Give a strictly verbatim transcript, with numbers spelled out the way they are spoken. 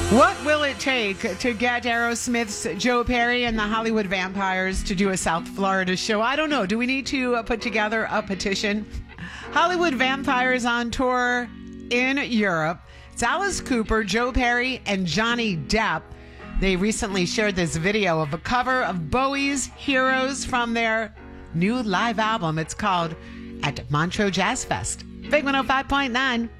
What will it take to get Aerosmith's Joe Perry and the Hollywood Vampires to do a South Florida show? I don't know. Do we need to uh, put together a petition? Hollywood Vampires on tour in Europe. It's Alice Cooper, Joe Perry, and Johnny Depp. They recently shared this video of a cover of Bowie's Heroes from their new live album. It's called At Montreux Jazz Fest. Big one oh five point nine.